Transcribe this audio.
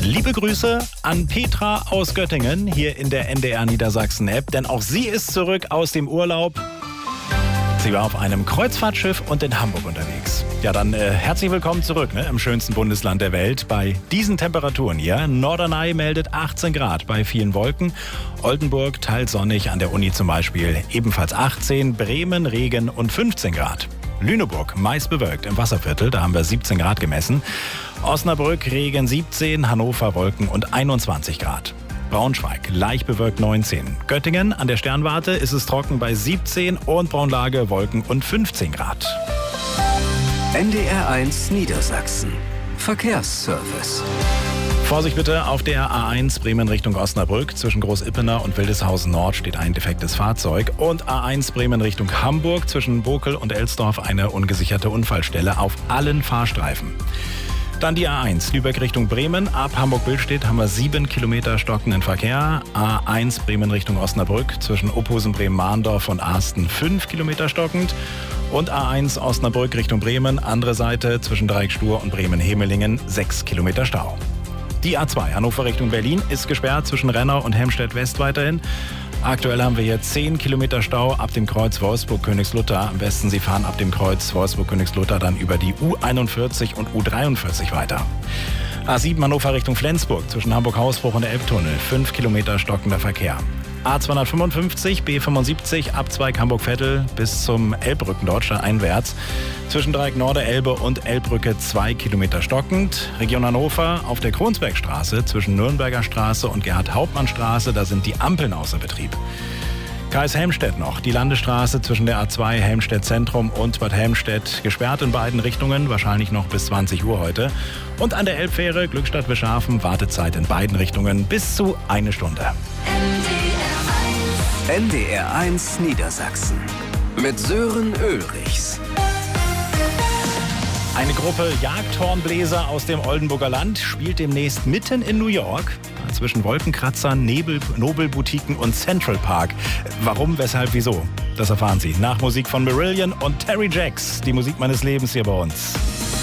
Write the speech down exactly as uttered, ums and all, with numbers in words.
Liebe Grüße an Petra aus Göttingen hier in der N D R Niedersachsen-App, denn auch sie ist zurück aus dem Urlaub. Sie war auf einem Kreuzfahrtschiff und in Hamburg unterwegs. Ja, dann äh, herzlich willkommen zurück ne, im schönsten Bundesland der Welt bei diesen Temperaturen hier. Norderney meldet achtzehn Grad bei vielen Wolken. Oldenburg teils sonnig, an der Uni zum Beispiel ebenfalls achtzehn. Bremen Regen und fünfzehn Grad. Lüneburg meist bewölkt im Wasserviertel, da haben wir siebzehn Grad gemessen. Osnabrück Regen siebzehn, Hannover Wolken und einundzwanzig Grad. Braunschweig leicht bewölkt neunzehn. Göttingen an der Sternwarte ist es trocken bei siebzehn und Braunlage Wolken und fünfzehn Grad. N D R eins Niedersachsen. Verkehrsservice. Vorsicht bitte, auf der A eins Bremen Richtung Osnabrück. Zwischen Großippener und Wildeshausen Nord steht ein defektes Fahrzeug. Und A eins Bremen Richtung Hamburg. Zwischen Bokel und Elsdorf eine ungesicherte Unfallstelle auf allen Fahrstreifen. Dann die A eins Lübeck Richtung Bremen. Ab Hamburg-Billstedt haben wir sieben Kilometer stockenden Verkehr. A eins Bremen Richtung Osnabrück. Zwischen Ophusen, Bremen-Mahndorf und Arsten fünf Kilometer stockend. Und A eins Osnabrück Richtung Bremen. Andere Seite zwischen Dreieckstuhr und Bremen-Hemelingen sechs Kilometer Stau. Die A zwei Hannover Richtung Berlin ist gesperrt zwischen Rennau und Helmstedt-West weiterhin. Aktuell haben wir hier zehn Kilometer Stau ab dem Kreuz Wolfsburg-Königslutter. Am besten Sie fahren ab dem Kreuz Wolfsburg-Königslutter dann über die U einundvierzig und U dreiundvierzig weiter. A sieben Hannover Richtung Flensburg zwischen Hamburg-Hausbruch und der Elbtunnel. fünf Kilometer stockender Verkehr. A zweihundertfünfundfünfzig B fünfundsiebzig Abzweig Hamburg-Vettel bis zum Elbbrücken dort einwärts. Zwischen Dreieck Norde Elbe und Elbbrücke zwei Kilometer stockend. Region Hannover auf der Kronsbergstraße zwischen Nürnberger Straße und Gerhard-Hauptmann-Straße. Da sind die Ampeln außer Betrieb. Kreis Helmstedt noch. Die Landesstraße zwischen der A zwei Helmstedt Zentrum und Bad Helmstedt gesperrt in beiden Richtungen. Wahrscheinlich noch bis zwanzig Uhr heute. Und an der Elbfähre Glückstadt-Wischhafen Wartezeit in beiden Richtungen bis zu eine Stunde. N D R eins Niedersachsen mit Sören Ulrichs. Eine Gruppe Jagdhornbläser aus dem Oldenburger Land spielt demnächst mitten in New York. Zwischen Wolkenkratzern, Nebel, Nobelboutiquen und Central Park. Warum, weshalb, wieso? Das erfahren Sie nach Musik von Marillion und Terry Jacks. Die Musik meines Lebens hier bei uns.